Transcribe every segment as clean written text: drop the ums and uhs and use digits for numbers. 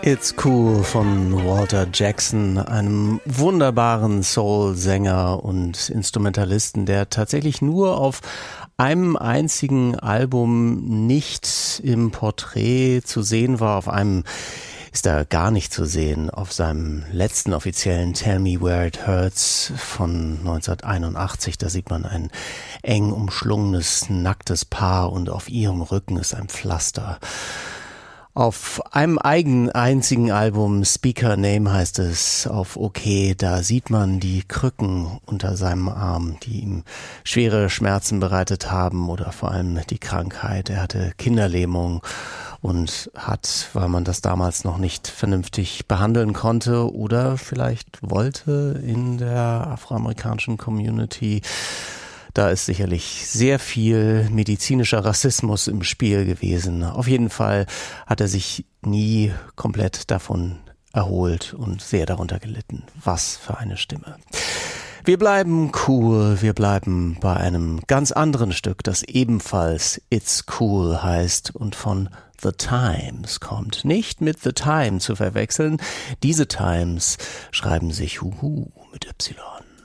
It's Cool von Walter Jackson, einem wunderbaren Soul-Sänger und Instrumentalisten, der tatsächlich nur auf einem einzigen Album nicht im Porträt zu sehen war. Auf einem ist er gar nicht zu sehen. Auf seinem letzten offiziellen Tell Me Where It Hurts von 1981, da sieht man ein eng umschlungenes, nacktes Paar und auf ihrem Rücken ist ein Pflaster. Auf einem einzigen Album, Speak Her Name heißt es, auf OK, da sieht man die Krücken unter seinem Arm, die ihm schwere Schmerzen bereitet haben oder vor allem die Krankheit. Er hatte Kinderlähmung und hat, weil man das damals noch nicht vernünftig behandeln konnte oder vielleicht wollte in der afroamerikanischen Community, da ist sicherlich sehr viel medizinischer Rassismus im Spiel gewesen. Auf jeden Fall hat er sich nie komplett davon erholt und sehr darunter gelitten. Was für eine Stimme. Wir bleiben cool, wir bleiben bei einem ganz anderen Stück, das ebenfalls It's Cool heißt und von The Times kommt. Nicht mit The Time zu verwechseln. Diese Times schreiben sich mit Y.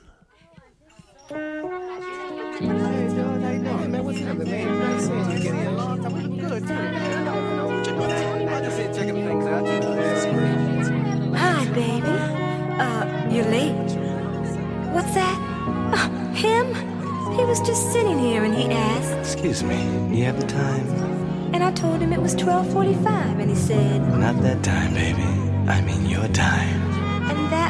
Hey, John, how you doing, man? What's happening, man? Nice seeing you. Getting a long time. I'm good, too. What you doing, man? I just ain't checking things out, you know. Hi, baby. You're late. What's that? Him? He was just sitting here and he asked. Excuse me, you have the time? And I told him it was 12:45 and he said. Not that time, baby. I mean your time. And that